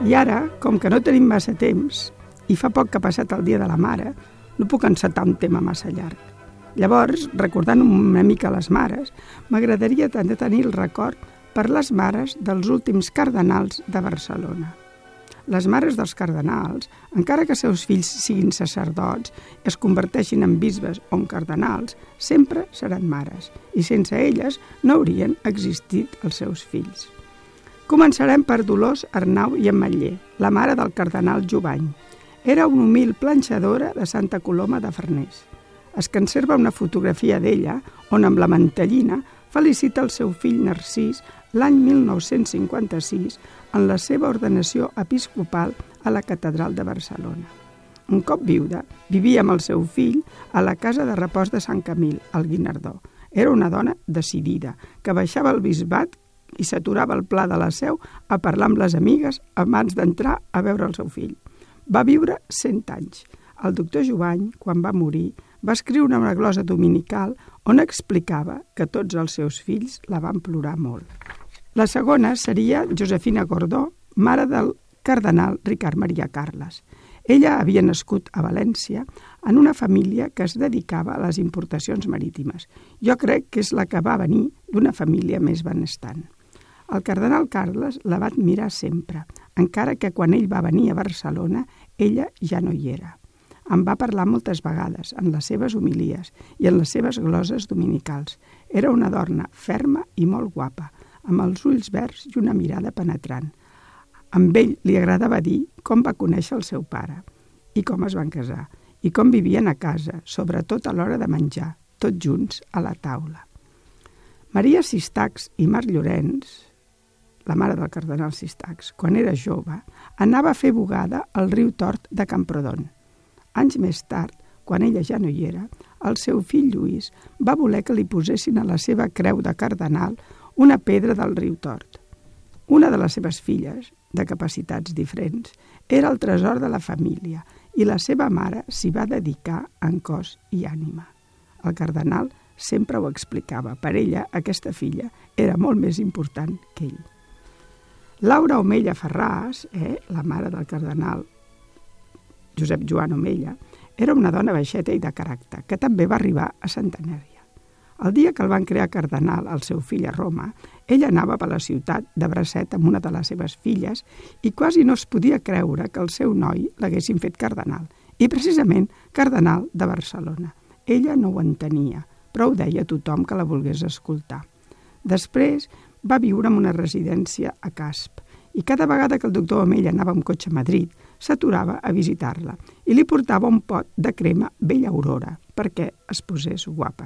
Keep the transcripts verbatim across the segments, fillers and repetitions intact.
I ara, com que no tenim massa temps, i fa poc que ha passat el Dia de la Mare, no puc encetar un tema massa llarg. Llavors, recordant una mica les mares, m'agradaria també tenir el record per les mares dels últims cardenals de Barcelona. Les mares dels cardenals, encara que els seus fills siguin sacerdots i es converteixin en bisbes o en cardenals, sempre seran mares, i sense elles no haurien existit els seus fills. Començarem per Dolors Arnau i Ametller, la mare del cardenal Jovany. Era una humil planxadora de Santa Coloma de Farners. Es conserva una fotografia d'ella on, amb la mantellina, felicita el seu fill Narcís l'any mil nou-cents cinquanta-sis en la seva ordenació episcopal a la Catedral de Barcelona. Un cop viuda, vivia amb el seu fill a la casa de repòs de Sant Camil, al Guinardó. Era una dona decidida, que baixava al bisbat i s'aturava al Pla de la Seu a parlar amb les amigues abans d'entrar a veure el seu fill. Va viure cent anys. El doctor Jovany, quan va morir, va escriure una glosa dominical on explicava que tots els seus fills la van plorar molt. La segona seria Josefina Gordó, mare del cardenal Ricard Maria Carles. Ella havia nascut a València en una família que es dedicava a les importacions marítimes. Jo crec que és la que va venir d'una família més benestant. El cardenal Carles la va admirar sempre, encara que quan ell va venir a Barcelona, ella ja no hi era. Em va parlar moltes vegades en les seves homilies i en les seves gloses dominicals. Era una dona ferma i molt guapa, amb els ulls verds i una mirada penetrant. Amb ell li agradava dir com va conèixer el seu pare i com es van casar i com vivien a casa, sobretot a l'hora de menjar, tots junts a la taula. Maria Sistax i Marc Llorenç, la mare del cardenal Sistax, quan era jove, anava a fer bugada al riu Tort de Camprodon. Anys més tard, quan ella ja no hi era, el seu fill Lluís va voler que li posessin a la seva creu de cardenal una pedra del riu Tort. Una de les seves filles, de capacitats diferents, era el tresor de la família i la seva mare s'hi va dedicar en cos i ànima. El cardenal sempre ho explicava. Per ella, aquesta filla era molt més important que ell. Laura Omella Ferràs, eh, la mare del cardenal Josep Joan Omella, era una dona baixeta i de caràcter, que també va arribar a centenària. El dia que el van crear cardenal, el seu fill a Roma, ella anava per la ciutat de bracet amb una de les seves filles i quasi no es podia creure que el seu noi l'haguessin fet cardenal, i precisament cardenal de Barcelona. Ella no ho entenia, però ho deia a tothom que la volgués escoltar. Després va viure en una residència a Casp, i cada vegada que el doctor Omella anava amb cotxe a Madrid, s'aturava a visitar-la i li portava un pot de crema Bella Aurora perquè es posés guapa.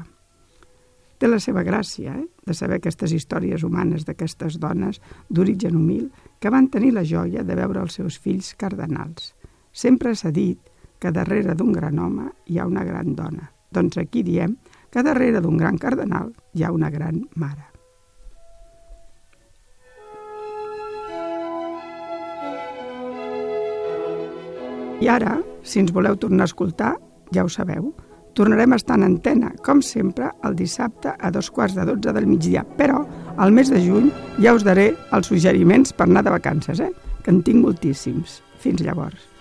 Té la seva gràcia, eh?, de saber aquestes històries humanes d'aquestes dones d'origen humil que van tenir la joia de veure els seus fills cardenals. Sempre s'ha dit que darrere d'un gran home hi ha una gran dona. Doncs aquí diem que darrere d'un gran cardenal hi ha una gran mare. I ara, si ens voleu tornar a escoltar, ja ho sabeu, tornarem a estar en antena, com sempre, el dissabte a dos quarts de dotze del migdia. Però, al mes de juny, ja us daré els suggeriments per anar de vacances, eh? Que en tinc moltíssims. Fins llavors.